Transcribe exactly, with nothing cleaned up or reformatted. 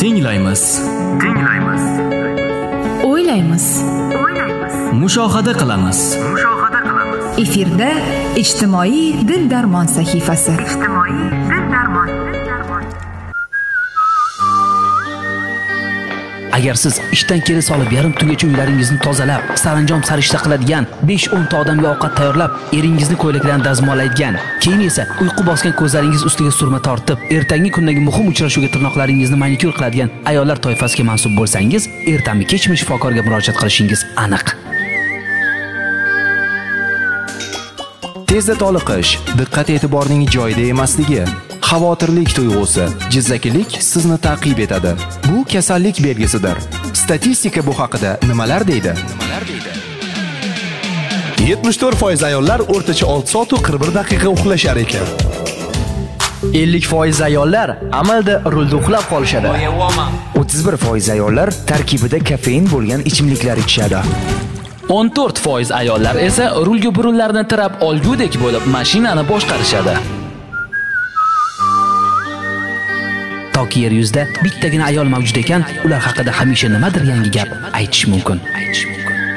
Tinglaymiz. Tinglaymiz. O'ylaymiz. O'ylaymiz. Mushohada qilamiz. Mushohada qilamiz. Efirda ijtimoiy dil darmon sahifasi. Ijtimoiy dil darmon. Agar siz ishdan kela solib yarim tungacha uylaringizni tozalab, saranjom sarishta qiladigan besh o'n ta odamga ovqat tayyorlab, eringizni ko'ylaklaridan dazmollaydigan, keyin esa uyqu bosgan ko'zlaringiz ustiga surma tortib, ertangi kundagi muhim uchrashuvga tirnoqlaringizni manikyur qiladigan ayollar toifasiga mansub bo'lsangiz, ertami kechmi shifokorga murojaat qilishingiz aniq. Tezda toliqish, diqqat e'tiborning joyida emasligi, xavotirlik tuyg'usi, jizzakilik sizni ta'qib etadi. Bu kasallik belgisidir. Statistika bu haqida nimalar deydi? Nimalar deydi? yetmish to'rt foiz ayollar o'rtacha olti soat va qirq bir daqiqa uxlashar ekan. ellik foiz ayollar amalda rulda uxlab qolishadi. o'ttiz bir foiz ayollar tarkibida kofein bo'lgan ichimliklar ichishadi. o'n to'rt foiz ayollar esa rulga burunlarini tirab olgudek bo'lib mashinani boshqarishadi. Toki yer yuzida bittagina ayol mavjud ekan, ular haqida hamisha nimadir yangi gap aytish mumkin.